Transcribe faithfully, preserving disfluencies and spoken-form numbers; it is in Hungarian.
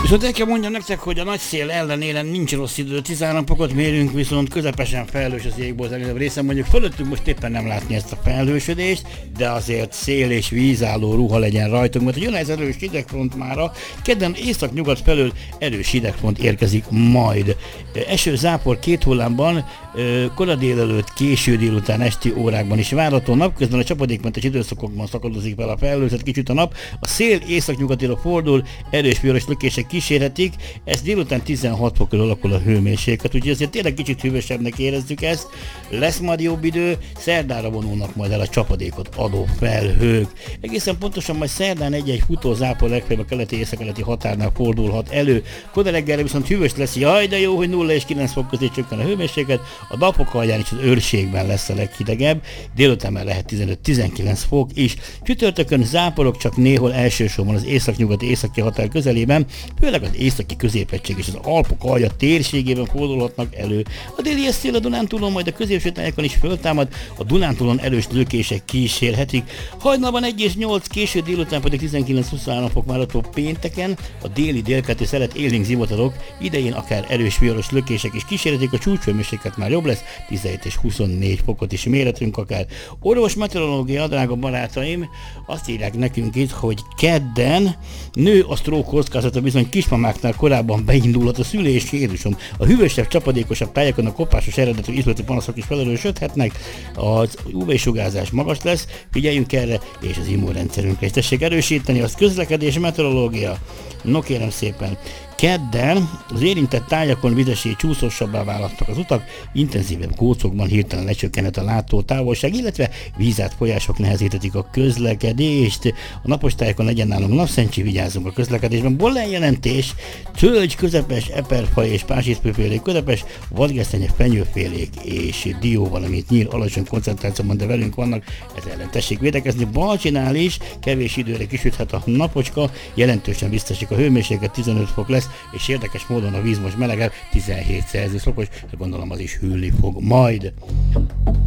Viszont el kell mondjam nektek, hogy a nagy szél ellenére nincs rossz idő, tizenhárom fokot mérünk, viszont közepesen felhős az égbolt előbb részen, mondjuk fölöttünk most éppen nem látni ezt a felhősödést, de azért szél és vízálló ruha legyen rajtunk, mert jön ez erős hidegfront mára, kedden észak-nyugat felől erős hidegfront érkezik majd. Eső zápor két hullámban, kora délelőtt, késő délután esti órákban is várható, napközben a csapadékmentes időszakokban szakadozik fel a felhőzet kicsit a nap, a szél észak-nyugatira fordul, erős viharos lökések kísérhetik, ez délután tizenhat fok körül alakul a hőmérséklet, úgyhogy azért tényleg kicsit hűvösebbnek érezzük ezt, lesz majd jobb idő, szerdára vonulnak majd el a csapadékot adó felhők. Egészen pontosan majd szerdán egy-egy futó zápor legfeljebb a keleti északkeleti határnál fordulhat elő, kora reggelre viszont hűvös lesz, jaj de jó, hogy nulla és kilenc fok közé csökken a hőmérséklet, a napok alján is az őrségben lesz a leghidegebb, délután már lehet tizenöt-tizenkilenc fok is. Csütörtökön záporok csak néhol elsősorban az északnyugati északi határ közelében, főleg az északi középhegység és az Alpok alja térségében fordulhatnak elő. A déli szél a Dunántúlon, majd a középső tájakon is föltámad, a Dunántúlon erős lökések kísérhetik. Hajnalban egy és nyolc, késő délután pedig tizenkilenc-huszonhárom fok várható pénteken, a déli délkeleti szelet élénk zivatarok, idején akár erős viharos lökések is kísérhetik, a csúcshőmérséklet már jobb lesz, tizenhét és huszonnégy fokot is mérhetünk akár. Orvos meteorológia, drága barátaim, azt írják nekünk itt, hogy kedden nő a stroke kockázata bizony kismamáknál korábban beindulhat a szülés Jézusom. A hűvösebb, csapadékosabb tájakon a kopásos eredetű izleti panaszok is felerősödhetnek, az ú vé-sugárzás magas lesz, figyeljünk erre, és az immunrendszerünkre is tessék erősíteni, az közlekedés, meteorológia. No kérem szépen, kedden az érintett tájakon vizesé csúszósabbá válhatnak az utak, intenzívebb kócokban hirtelen lecsökkenhet a látó távolság, illetve vízát folyások nehezítetik a közlekedést. A napos tájakon legyen nálunk napszencsi, vigyázzunk a közlekedésben. Bollen jelentés, tölgy közepes, eperfaj és pásízpőfélék közepes, vadgesztenye, fenyőfélék és dió, valamint nyír alacsony koncentrációban, de velünk vannak, ez ellen tessék védekezni. Balcsinál is kevés időre kisüthet a napocska, jelentősen biztosik a hőmérséklet, tizenöt fok lesz, és érdekes módon a víz most melegebb, tizenhét Celsius fokos, de gondolom az is hűlni fog majd.